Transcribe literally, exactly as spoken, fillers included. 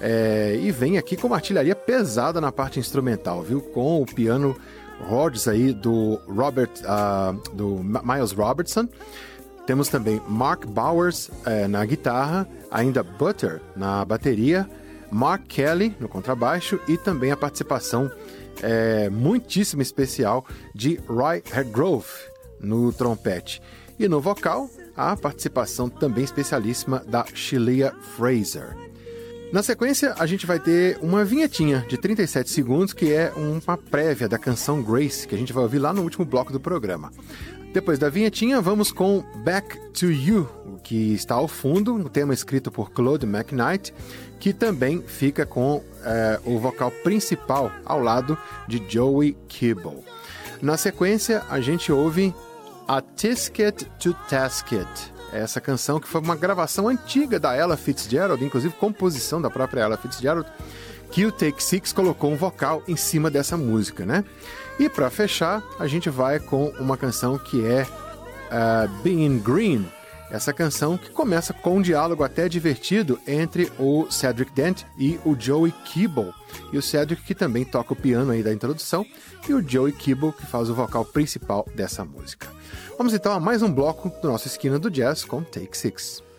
é, e vem aqui com uma artilharia pesada na parte instrumental, viu? Com o piano Rhodes aí do, Robert, uh, do Miles Robertson. Temos também Mark Bowers é, na guitarra, ainda Butter na bateria, Mark Kelly no contrabaixo e também a participação é, muitíssimo especial de Roy Hargrove no trompete. E no vocal, a participação também especialíssima da Shelia Fraser. Na sequência, a gente vai ter uma vinhetinha de trinta e sete segundos, que é uma prévia da canção Grace, que a gente vai ouvir lá no último bloco do programa. Depois da vinhetinha, vamos com Back to You, que está ao fundo, um tema escrito por Claude McKnight, que também fica com é, o vocal principal ao lado de Joey Kibble. Na sequência, a gente ouve A Tisket to Tasket, essa canção que foi uma gravação antiga da Ella Fitzgerald, inclusive composição da própria Ella Fitzgerald, que o Take Six colocou um vocal em cima dessa música, né? E para fechar, a gente vai com uma canção que é uh, Being Green, essa canção que começa com um diálogo até divertido entre o Cedric Dent e o Joey Kibble. E o Cedric que também toca o piano aí da introdução, e o Joey Kibble que faz o vocal principal dessa música. Vamos então a mais um bloco do nosso Esquina do Jazz com Take Six.